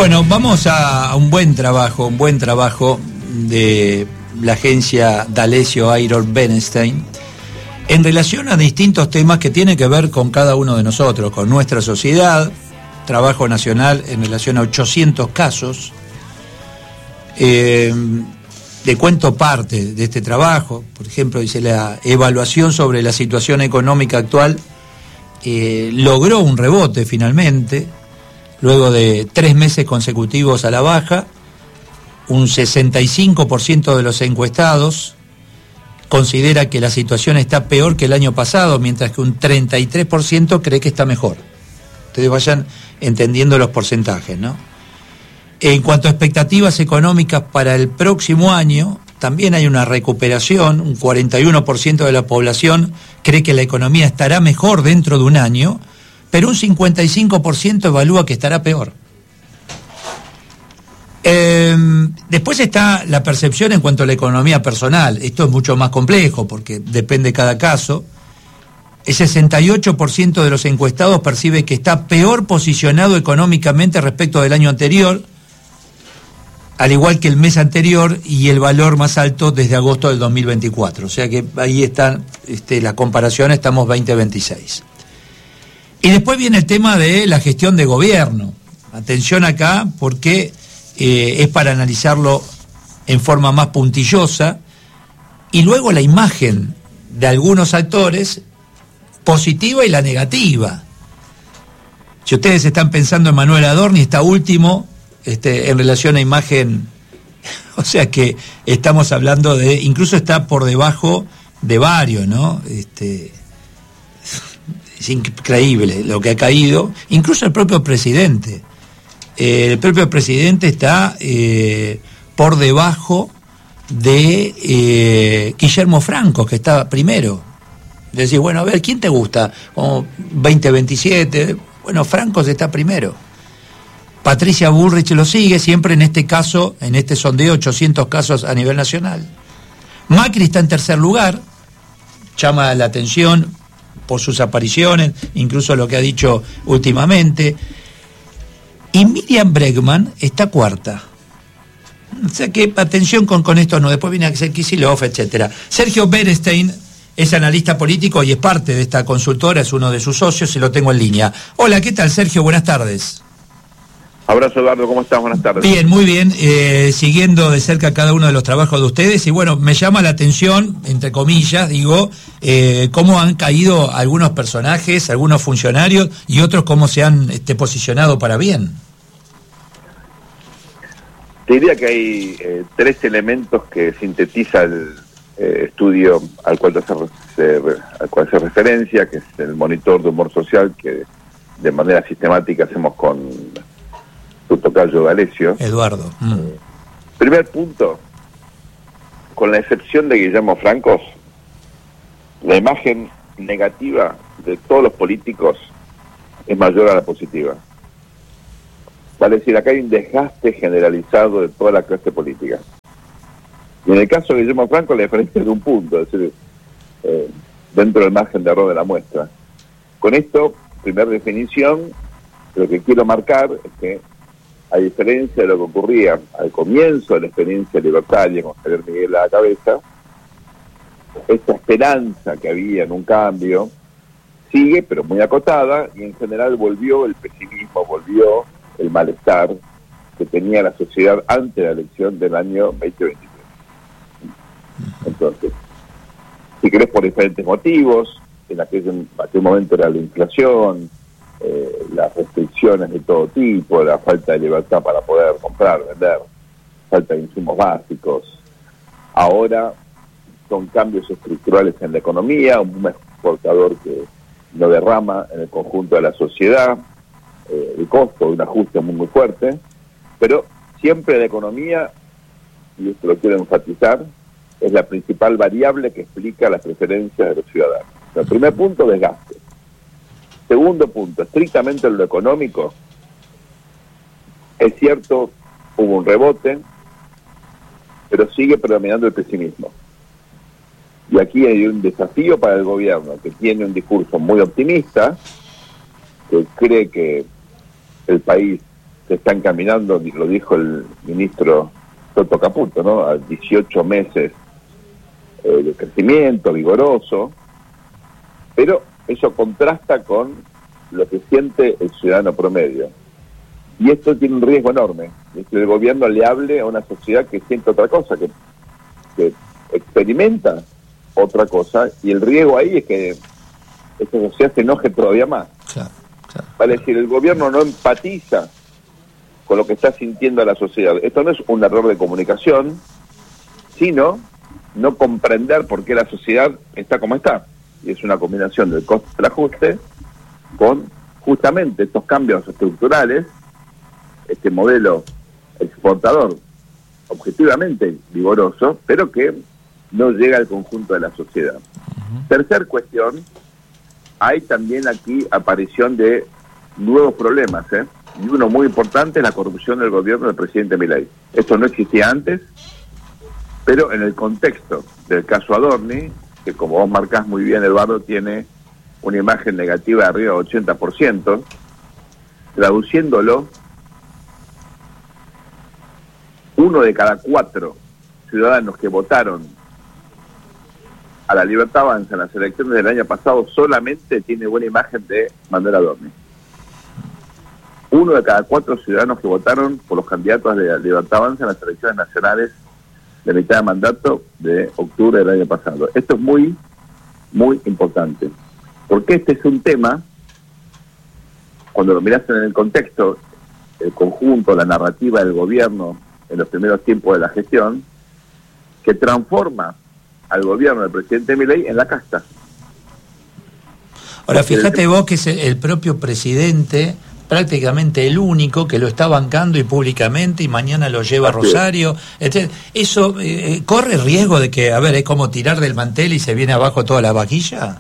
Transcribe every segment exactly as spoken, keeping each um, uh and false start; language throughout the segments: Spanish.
Bueno, vamos a, a un buen trabajo, un buen trabajo de la agencia D'Alessio Airol Bernstein en relación a distintos temas que tienen que ver con cada uno de nosotros, con nuestra sociedad, trabajo nacional en relación a ochocientos casos. Eh, le cuento parte de este trabajo. Por ejemplo, dice: la evaluación sobre la situación económica actual eh, logró un rebote finalmente, luego de tres meses consecutivos a la baja. Un sesenta y cinco por ciento de los encuestados considera que la situación está peor que el año pasado, mientras que un treinta y tres por ciento cree que está mejor. Ustedes vayan entendiendo los porcentajes, ¿no? En cuanto a expectativas económicas para el próximo año, también hay una recuperación. Un cuarenta y uno por ciento de la población cree que la economía estará mejor dentro de un año, pero un cincuenta y cinco por ciento evalúa que estará peor. Eh, después está la percepción en cuanto a la economía personal. Esto es mucho más complejo porque depende de cada caso. El sesenta y ocho por ciento de los encuestados percibe que está peor posicionado económicamente respecto del año anterior, al igual que el mes anterior, y el valor más alto desde agosto del dos mil veinticuatro. O sea que ahí está este, la comparación, estamos veinte veintiséis. Y después viene el tema de la gestión de gobierno. Atención acá, porque eh, es para analizarlo en forma más puntillosa. Y luego la imagen de algunos actores, positiva y la negativa. Si ustedes están pensando en Manuel Adorni, está último este, en relación a imagen, o sea que estamos hablando de, incluso está por debajo de varios, ¿no? Este, es increíble lo que ha caído, incluso el propio presidente. Eh, el propio presidente está eh, por debajo de eh, Guillermo Franco, que estaba primero. Decís, bueno, a ver, ¿quién te gusta? Como veinte veintisiete, bueno, Franco está primero. Patricia Bullrich lo sigue, siempre en este caso, en este sondeo, ochocientos casos a nivel nacional. Macri está en tercer lugar, llama la atención por sus apariciones, incluso lo que ha dicho últimamente. Y Miriam Bregman está cuarta. O sea que, atención con, con esto, no, después viene Axel Kicillof, etcétera. Sergio Bernstein es analista político y es parte de esta consultora, es uno de sus socios y lo tengo en línea. Hola, ¿qué tal, Sergio? Buenas tardes. Abrazo, Eduardo, ¿cómo estás? Buenas tardes. Bien, muy bien, eh, siguiendo de cerca cada uno de los trabajos de ustedes, y bueno, me llama la atención, entre comillas, digo, eh, cómo han caído algunos personajes, algunos funcionarios, y otros cómo se han este, posicionado para bien. Te diría que hay eh, tres elementos que sintetiza el eh, estudio al cual se, se, al cual se referencia, que es el monitor de humor social que de manera sistemática hacemos con tu tocayo D'Alessio. Eduardo. Mm. Eh, primer punto, con la excepción de Guillermo Franco, la imagen negativa de todos los políticos es mayor a la positiva. Vale decir, acá hay un desgaste generalizado de toda la clase política. Y en el caso de Guillermo Franco, la diferencia es de un punto, es decir, eh, dentro del margen de error de la muestra. Con esto, primera definición, lo que quiero marcar es que, a diferencia de lo que ocurría al comienzo de la experiencia libertaria con Javier Milei a la cabeza, esta esperanza que había en un cambio sigue, pero muy acotada, y en general volvió el pesimismo, volvió el malestar que tenía la sociedad antes de la elección del año veinte veintitrés. Entonces, si querés, por diferentes motivos, en aquel, en aquel momento era la inflación, eh, las restricciones de todo tipo, la falta de libertad para poder comprar, vender, falta de insumos básicos. Ahora son cambios estructurales en la economía, un boom exportador que no derrama en el conjunto de la sociedad, eh, el costo de un ajuste muy muy fuerte, pero siempre la economía, y esto lo quiero enfatizar, es la principal variable que explica las preferencias de los ciudadanos. El primer punto, desgaste. Segundo punto, estrictamente en lo económico, es cierto, hubo un rebote, pero sigue predominando el pesimismo. Y aquí hay un desafío para el gobierno, que tiene un discurso muy optimista, que cree que el país se está encaminando, lo dijo el ministro Toto Caputo, ¿no?, a dieciocho meses eh, de crecimiento vigoroso, pero eso contrasta con lo que siente el ciudadano promedio. Y esto tiene un riesgo enorme, es que el gobierno le hable a una sociedad que siente otra cosa, que, que experimenta otra cosa, y el riesgo ahí es que esta sociedad se enoje todavía más. Claro, claro, vale claro. decir, el gobierno no empatiza con lo que está sintiendo la sociedad. Esto no es un error de comunicación, sino no comprender por qué la sociedad está como está. Y es una combinación del costo del ajuste con justamente estos cambios estructurales, este modelo exportador objetivamente vigoroso, pero que no llega al conjunto de la sociedad. Uh-huh. Tercer cuestión, hay también aquí aparición de nuevos problemas, ¿eh? Y uno muy importante es la corrupción del gobierno del presidente Milei. Esto no existía antes, pero en el contexto del caso Adorni, que como vos marcás muy bien, Eduardo, tiene una imagen negativa de arriba del ochenta por ciento, traduciéndolo, uno de cada cuatro ciudadanos que votaron a la Libertad Avanza en las elecciones del año pasado solamente tiene buena imagen de Manuel Adorni. Uno de cada cuatro ciudadanos que votaron por los candidatos de la Libertad Avanza en las elecciones nacionales de mitad de mandato de octubre del año pasado. Esto es muy, muy importante, porque este es un tema, cuando lo mirás en el contexto, el conjunto, la narrativa del gobierno en los primeros tiempos de la gestión, que transforma al gobierno del presidente Milei en la casta. Ahora, fíjate vos que es el propio presidente, prácticamente el único que lo está bancando y públicamente, y mañana lo lleva a Rosario. Este, eso eh, corre riesgo de que, a ver, es como tirar del mantel y se viene abajo toda la vaquilla.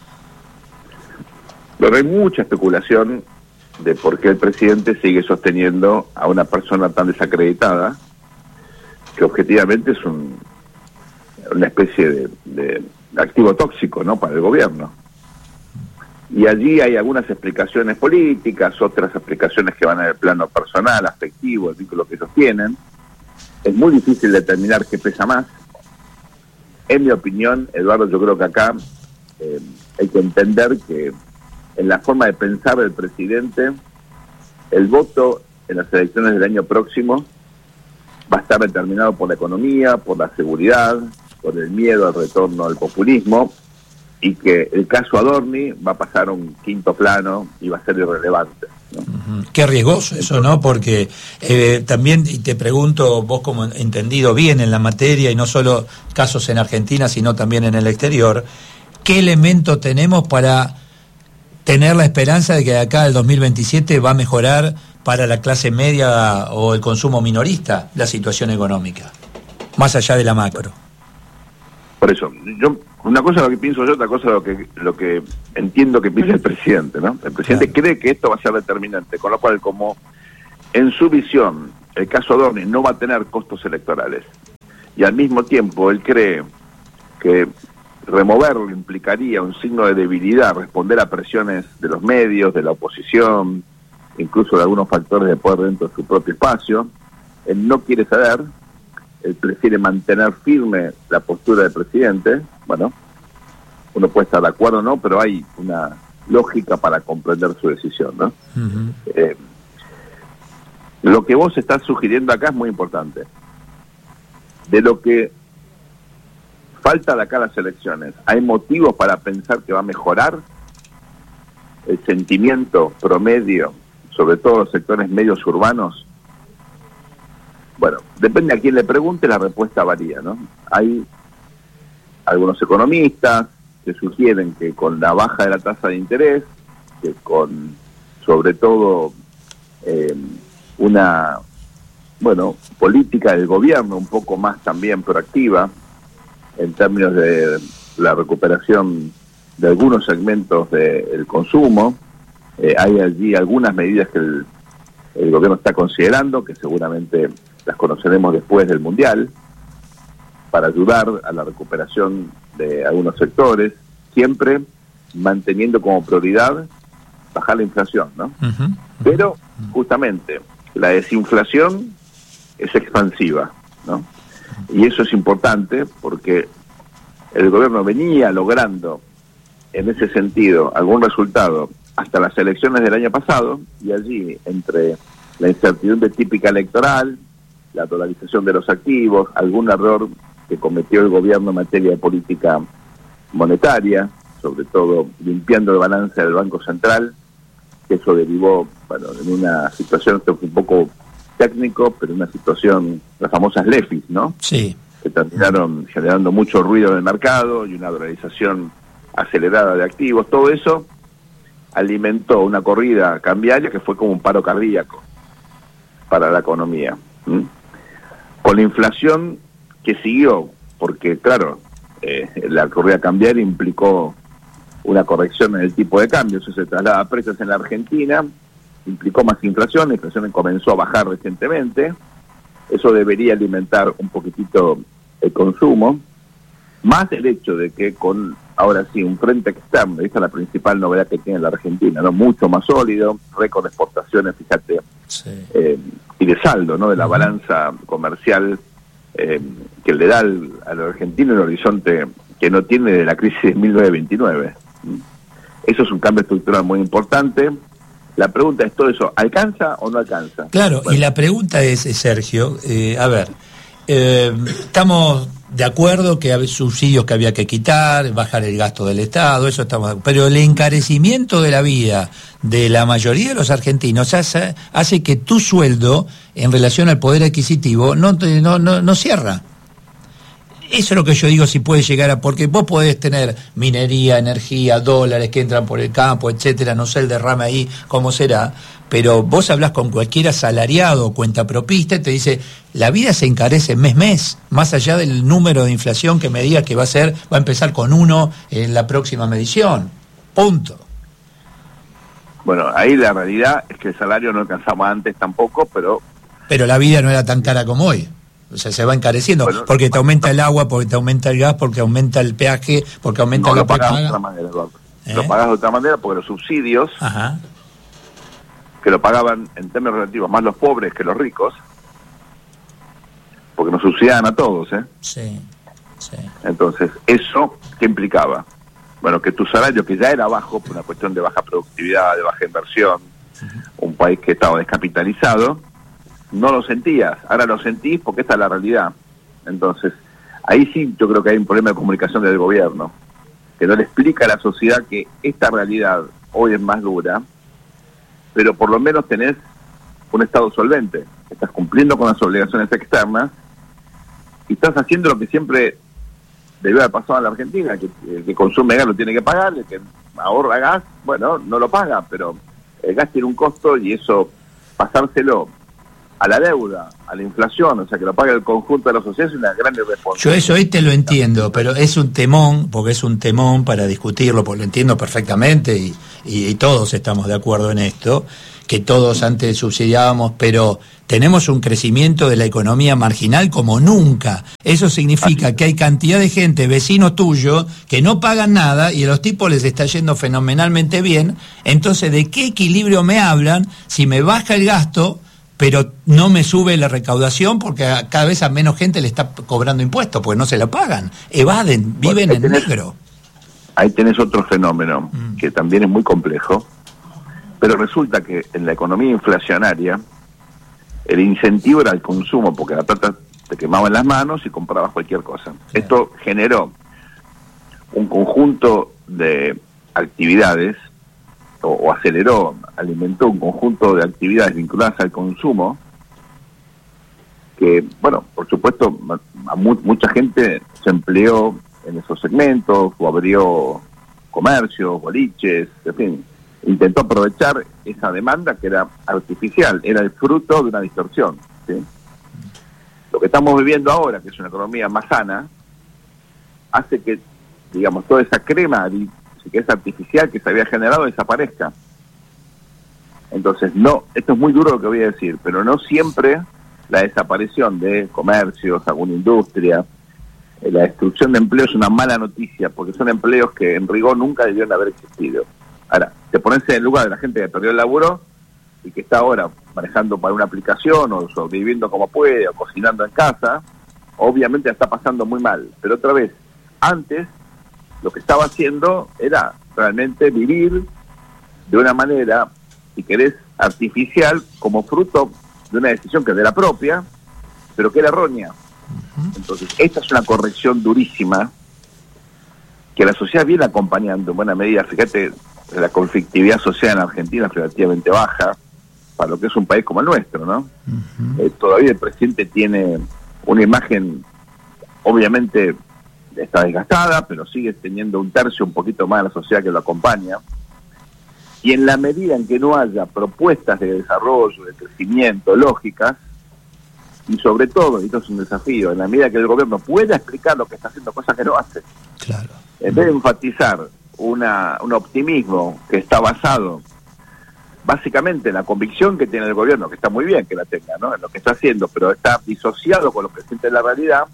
Pero hay mucha especulación de por qué el presidente sigue sosteniendo a una persona tan desacreditada, que objetivamente es un, una especie de, de activo tóxico, ¿no?, para el gobierno. Y allí hay algunas explicaciones políticas, otras explicaciones que van en el plano personal, afectivo, el vínculo que ellos tienen. Es muy difícil determinar qué pesa más. En mi opinión, Eduardo, yo creo que acá eh, hay que entender que en la forma de pensar del presidente, el voto en las elecciones del año próximo va a estar determinado por la economía, por la seguridad, por el miedo al retorno al populismo, y que el caso Adorni va a pasar a un quinto plano y va a ser irrelevante, ¿no? Uh-huh. Qué riesgoso eso, ¿no? Porque eh, también, y te pregunto, vos como entendido bien en la materia, y no solo casos en Argentina, sino también en el exterior, ¿qué elemento tenemos para tener la esperanza de que de acá al dos mil veintisiete va a mejorar para la clase media o el consumo minorista la situación económica, más allá de la macro? Por eso, yo una cosa es lo que pienso yo, otra cosa es lo que lo que entiendo que piensa el presidente, ¿no? El presidente claro. cree que esto va a ser determinante, con lo cual, como en su visión el caso Adorni no va a tener costos electorales, y al mismo tiempo él cree que removerlo implicaría un signo de debilidad, responder a presiones de los medios, de la oposición, incluso de algunos factores de poder dentro de su propio espacio, él no quiere ceder. Él prefiere mantener firme la postura del presidente. Bueno, uno puede estar de acuerdo o no, pero hay una lógica para comprender su decisión, ¿no? Uh-huh. Eh, lo que vos estás sugiriendo acá es muy importante. De lo que falta de acá a las elecciones, ¿hay motivos para pensar que va a mejorar el sentimiento promedio, sobre todo los sectores medios urbanos? Bueno, depende a quién le pregunte, la respuesta varía, ¿no? Hay algunos economistas que sugieren que con la baja de la tasa de interés, que con, sobre todo, eh, una, bueno, política del gobierno un poco más también proactiva, en términos de la recuperación de algunos segmentos del consumo, eh, hay allí algunas medidas que el, el gobierno está considerando, que seguramente las conoceremos después del Mundial, para ayudar a la recuperación de algunos sectores, siempre manteniendo como prioridad bajar la inflación, ¿no? Uh-huh. Pero, justamente, la desinflación es expansiva, ¿no? Y eso es importante porque el gobierno venía logrando en ese sentido algún resultado hasta las elecciones del año pasado, y allí entre la incertidumbre típica electoral, la dolarización de los activos, algún error que cometió el gobierno en materia de política monetaria, sobre todo limpiando el balance del Banco Central, que eso derivó, bueno, en una situación, esto fue un poco técnico, pero una situación, las famosas LEFIs, ¿no? Sí. Que terminaron generando mucho ruido en el mercado y una dolarización acelerada de activos. Todo eso alimentó una corrida cambiaria que fue como un paro cardíaco para la economía. ¿Mm? Con la inflación que siguió, porque claro, eh, la corrida cambiaria implicó una corrección en el tipo de cambio, eso se traslada a precios en la Argentina, implicó más inflación, la inflación comenzó a bajar recientemente, eso debería alimentar un poquitito el consumo, más el hecho de que con, ahora sí, un frente externo, esa es la principal novedad que tiene la Argentina, ¿no? Mucho más sólido, récord de exportaciones, fíjate, sí. eh, y de saldo, ¿no? De la uh-huh. balanza comercial eh, que le da al, al argentino el horizonte que no tiene de la crisis de mil novecientos veintinueve. Eso es un cambio estructural muy importante. La pregunta es, ¿todo eso alcanza o no alcanza? Claro, bueno. Y la pregunta es, Sergio, eh, a ver, eh, estamos de acuerdo que hay subsidios que había que quitar, bajar el gasto del Estado, eso estamos, pero el encarecimiento de la vida de la mayoría de los argentinos hace, hace que tu sueldo en relación al poder adquisitivo no, no, no, no cierra. Eso es lo que yo digo, si puede llegar a... Porque vos podés tener minería, energía, dólares que entran por el campo, etcétera, no sé el derrame ahí, cómo será, pero vos hablás con cualquier asalariado o cuentapropista y te dice, la vida se encarece mes mes, más allá del número de inflación que me digas que va a ser, va a empezar con uno en la próxima medición. Punto. Bueno, ahí la realidad es que el salario no alcanzaba antes tampoco, pero... Pero la vida no era tan cara como hoy. O sea, se va encareciendo, bueno, porque te aumenta el agua, porque te aumenta el gas, porque aumenta el peaje, porque aumenta no, la lo pagás de otra manera, ¿Eh? Lo pagás de otra manera porque los subsidios, Ajá. que lo pagaban en términos relativos más los pobres que los ricos, porque nos subsidiaban a todos, ¿eh? Sí, sí. Entonces, ¿eso qué implicaba? Bueno, que tu salario, que ya era bajo, por una cuestión de baja productividad, de baja inversión, uh-huh. un país que estaba descapitalizado, no lo sentías, ahora lo sentís porque esta es la realidad. Entonces, ahí sí yo creo que hay un problema de comunicación del gobierno, que no le explica a la sociedad que esta realidad hoy es más dura, pero por lo menos tenés un Estado solvente, estás cumpliendo con las obligaciones externas y estás haciendo lo que siempre debió haber pasado en la Argentina, que el que consume gas lo tiene que pagar, el que ahorra gas, bueno, no lo paga, pero el gas tiene un costo y eso, pasárselo a la deuda, a la inflación, o sea, que lo pague el conjunto de la sociedad es una gran irresponsabilidad. Yo eso hoy te lo entiendo, pero es un temón, porque es un temón para discutirlo, porque lo entiendo perfectamente y, y, y todos estamos de acuerdo en esto, que todos antes subsidiábamos, pero tenemos un crecimiento de la economía marginal como nunca. Eso significa que hay cantidad de gente, vecinos tuyos, que no pagan nada y a los tipos les está yendo fenomenalmente bien. Entonces, ¿de qué equilibrio me hablan si me baja el gasto pero no me sube la recaudación porque a, cada vez a menos gente le está cobrando impuestos porque no se lo pagan, evaden, viven bueno, en tenés, negro? Ahí tenés otro fenómeno mm. que también es muy complejo, pero resulta que en la economía inflacionaria el incentivo era el consumo, porque la plata te quemaba en las manos y comprabas cualquier cosa. Claro. Esto generó un conjunto de actividades o, o aceleró, alimentó un conjunto de actividades vinculadas al consumo que, bueno, por supuesto, a mu- mucha gente se empleó en esos segmentos o abrió comercios, boliches, en fin, intentó aprovechar esa demanda que era artificial, era el fruto de una distorsión, ¿sí? Lo que estamos viviendo ahora, que es una economía más sana, hace que, digamos, toda esa crema que es artificial que se había generado desaparezca. Entonces, no, esto es muy duro lo que voy a decir, pero no siempre la desaparición de comercios, alguna industria, eh, la destrucción de empleos es una mala noticia, porque son empleos que en rigor nunca debieron haber existido. Ahora, te pones en el lugar de la gente que perdió el laburo y que está ahora manejando para una aplicación o sobreviviendo como puede o cocinando en casa, obviamente la está pasando muy mal. Pero otra vez, antes lo que estaba haciendo era realmente vivir de una manera, si querés, artificial, como fruto de una decisión que es de la propia, pero que era errónea. Entonces, esta es una corrección durísima que la sociedad viene acompañando en buena medida. Fíjate, la conflictividad social en Argentina es relativamente baja para lo que es un país como el nuestro, ¿no? Uh-huh. Eh, todavía el presidente tiene una imagen, obviamente está desgastada, pero sigue teniendo un tercio, un poquito más de la sociedad que lo acompaña. Y en la medida en que no haya propuestas de desarrollo, de crecimiento, lógicas, y sobre todo, y esto es un desafío, en la medida que el gobierno pueda explicar lo que está haciendo, cosas que no hace, claro, en vez de enfatizar una, un optimismo que está basado básicamente en la convicción que tiene el gobierno, que está muy bien que la tenga, ¿no?, en lo que está haciendo, pero está disociado con lo que siente en la realidad.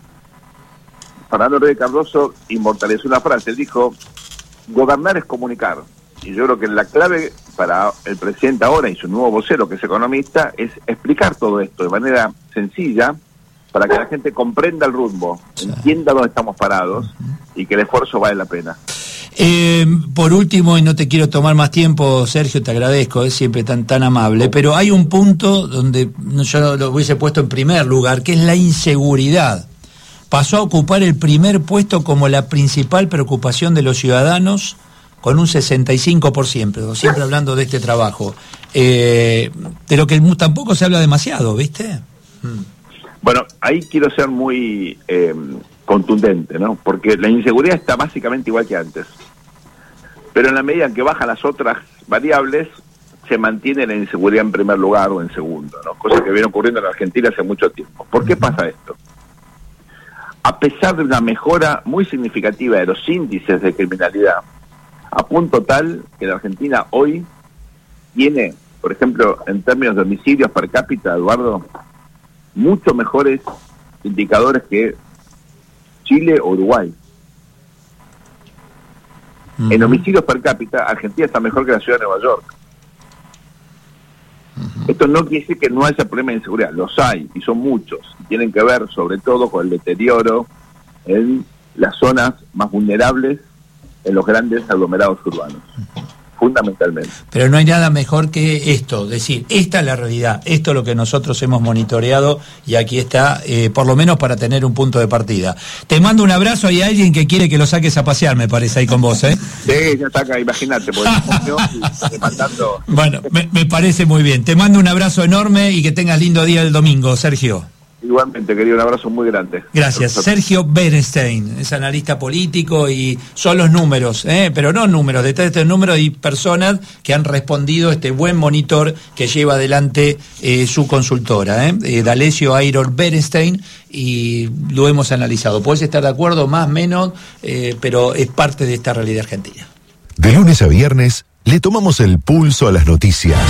Fernando Henrique Cardoso inmortalizó una frase, él dijo: gobernar es comunicar. Y yo creo que la clave para el presidente ahora y su nuevo vocero, que es economista, es explicar todo esto de manera sencilla para que la gente comprenda el rumbo, sí, entienda dónde estamos parados, uh-huh, y que el esfuerzo vale la pena. Eh, por último, y no te quiero tomar más tiempo, Sergio, te agradezco, es siempre tan tan amable, pero hay un punto donde yo lo hubiese puesto en primer lugar, que es la inseguridad. Pasó a ocupar el primer puesto como la principal preocupación de los ciudadanos, con un sesenta y cinco por ciento, siempre hablando de este trabajo, eh, de lo que tampoco se habla demasiado, ¿viste? Mm. Bueno, ahí quiero ser muy eh, contundente, ¿no? Porque la inseguridad está básicamente igual que antes, pero en la medida en que bajan las otras variables, se mantiene la inseguridad en primer lugar o en segundo, ¿no? Cosa que viene ocurriendo en Argentina hace mucho tiempo. ¿Por qué pasa esto? A pesar de una mejora muy significativa de los índices de criminalidad, a punto tal que la Argentina hoy tiene, por ejemplo, en términos de homicidios per cápita, Eduardo, mucho mejores indicadores que Chile o Uruguay. Uh-huh. En homicidios per cápita, Argentina está mejor que la ciudad de Nueva York. Uh-huh. Esto no quiere decir que no haya problemas de inseguridad, los hay, y son muchos, y tienen que ver sobre todo con el deterioro en las zonas más vulnerables, en los grandes aglomerados urbanos, fundamentalmente. Pero no hay nada mejor que esto, decir, esta es la realidad, esto es lo que nosotros hemos monitoreado y aquí está, eh, por lo menos para tener un punto de partida. Te mando un abrazo, hay alguien que quiere que lo saques a pasear, me parece, ahí con vos, ¿eh? Sí, ya está acá, imagínate, porque y mandando... Bueno, me, me parece muy bien. Te mando un abrazo enorme y que tengas lindo día el domingo, Sergio. Igualmente, querido, un abrazo muy grande. Gracias. Sergio Berenstein es analista político y son los números, ¿eh? Pero no números, detrás de estos números hay personas que han respondido a este buen monitor que lleva adelante eh, su consultora, ¿eh? Eh, D'Alessio Airol Berenstein, y lo hemos analizado. Puedes estar de acuerdo, más, menos, eh, pero es parte de esta realidad argentina. De lunes a viernes le tomamos el pulso a las noticias.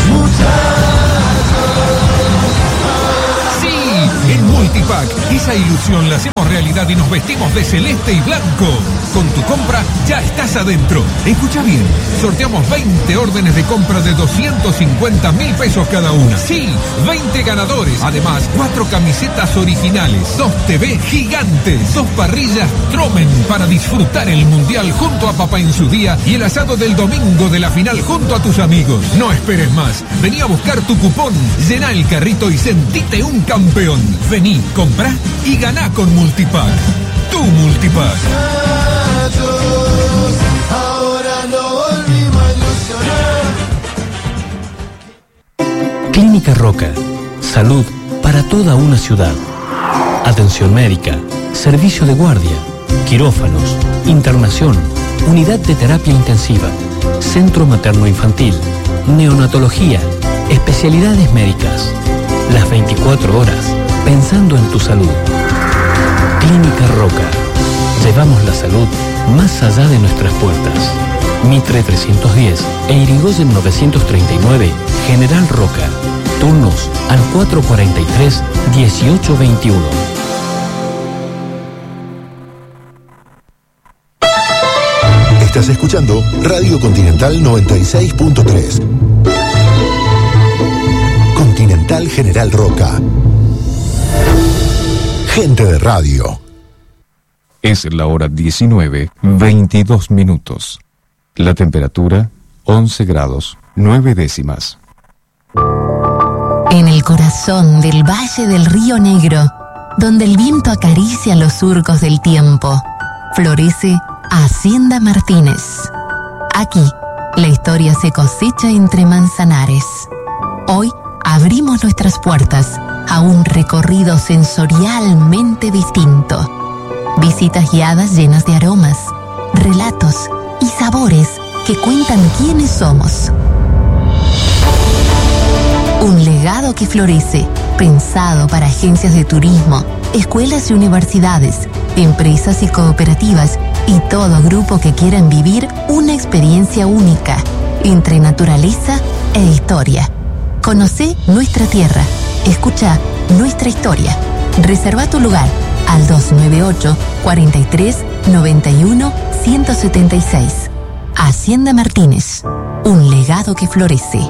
En Multipack, esa ilusión la hacemos realidad y nos vestimos de celeste y blanco. Con tu compra ya estás adentro. Escucha bien, sorteamos veinte órdenes de compra de doscientos cincuenta mil pesos cada una. Sí, veinte ganadores. Además, cuatro camisetas originales, dos T V gigantes, dos parrillas Tromen para disfrutar el Mundial junto a papá en su día y el asado del domingo de la final junto a tus amigos. No esperes más. Vení a buscar tu cupón, llená el carrito y sentite un campeón. Vení, comprá y ganá con Multipack. Tu Multipack. Ahora no volvimos a ilusionar. Clínica Roca. Salud para toda una ciudad. Atención médica, servicio de guardia, quirófanos, internación, unidad de terapia intensiva, centro materno-infantil, neonatología, especialidades médicas. Las veinticuatro horas pensando en tu salud. Clínica Roca. Llevamos la salud más allá de nuestras puertas. Mitre trescientos diez e Irigoyen novecientos treinta y nueve, General Roca. Turnos al cuatro cuarenta y tres, dieciocho veintiuno. Estás escuchando Radio Continental noventa y seis punto tres. Hospital General Roca. Gente de radio. Es la hora diecinueve, veintidós minutos. La temperatura, once grados, nueve décimas. En el corazón del Valle del Río Negro, donde el viento acaricia los surcos del tiempo, florece Hacienda Martínez. Aquí, la historia se cosecha entre manzanares. Hoy abrimos nuestras puertas a un recorrido sensorialmente distinto. Visitas guiadas llenas de aromas, relatos y sabores que cuentan quiénes somos. Un legado que florece, pensado para agencias de turismo, escuelas y universidades, empresas y cooperativas y todo grupo que quieran vivir una experiencia única entre naturaleza e historia. Conocé nuestra tierra, escucha nuestra historia. Reserva tu lugar al dos nueve ocho, cuatro tres, nueve uno, uno siete seis. Hacienda Martínez, un legado que florece.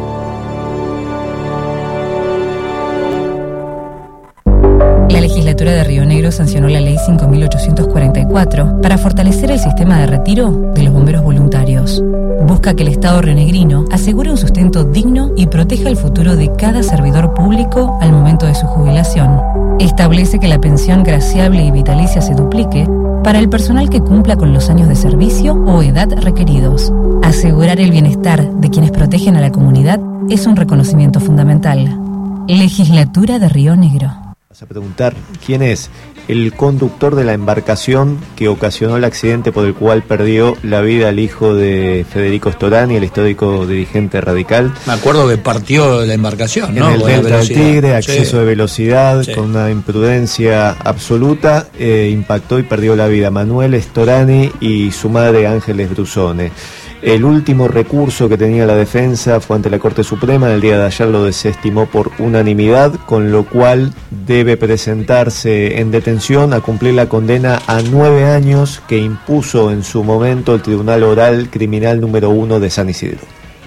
La legislatura de Río Negro sancionó la ley cinco mil ochocientos cuarenta y cuatro para fortalecer el sistema de retiro de los bomberos voluntarios. Busca que el Estado rionegrino asegure un sustento digno y proteja el futuro de cada servidor público al momento de su jubilación. Establece que la pensión graciable y vitalicia se duplique para el personal que cumpla con los años de servicio o edad requeridos. Asegurar el bienestar de quienes protegen a la comunidad es un reconocimiento fundamental. Legislatura de Río Negro. Vas a preguntar quién es el conductor de la embarcación que ocasionó el accidente por el cual perdió la vida el hijo de Federico Storani, el histórico dirigente radical. Me acuerdo que partió la embarcación, en ¿no? el Delta del Tigre, acceso sí. de velocidad, sí. con una imprudencia absoluta, eh, impactó y perdió la vida Manuel Storani y su madre Ángeles Brusone. El último recurso que tenía la defensa fue ante la Corte Suprema. El día de ayer lo desestimó por unanimidad, con lo cual debe presentarse en detención a cumplir la condena a nueve años que impuso en su momento el Tribunal Oral Criminal número uno de San Isidro.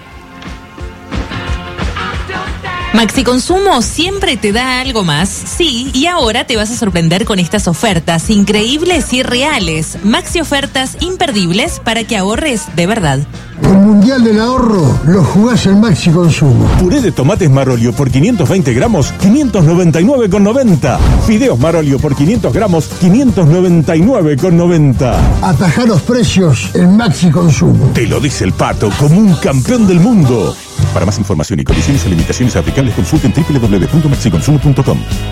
Maxi Consumo siempre te da algo más, sí, y ahora te vas a sorprender con estas ofertas increíbles y reales. Maxi ofertas imperdibles para que ahorres de verdad. El Mundial del Ahorro lo jugás en Maxi Consumo. Puré de tomates Marolio por quinientos veinte gramos, quinientos noventa y nueve con noventa. Fideos Marolio por quinientos gramos, quinientos noventa y nueve con noventa. Atajá los precios en Maxi Consumo. Te lo dice el Pato como un campeón del mundo. Para más información y condiciones y limitaciones aplicables, consulten doble u doble u doble u punto maxi consumo punto com.